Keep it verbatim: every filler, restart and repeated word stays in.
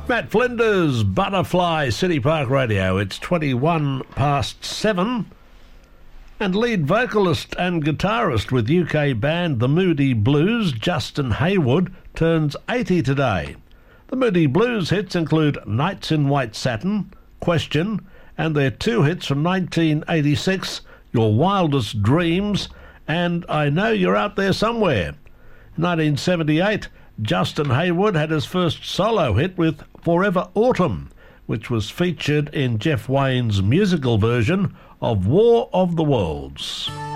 Matt Flinders, Butterfly, City Park Radio. It's twenty-one past seven. And lead vocalist and guitarist with U K band The Moody Blues, Justin Hayward, turns eighty today. The Moody Blues hits include Nights in White Satin, Question, and their two hits from nineteen eighty-six, Your Wildest Dreams, and I Know You're Out There Somewhere. In nineteen seventy-eight, Justin Hayward had his first solo hit with Forever Autumn, which was featured in Jeff Wayne's musical version of War of the Worlds.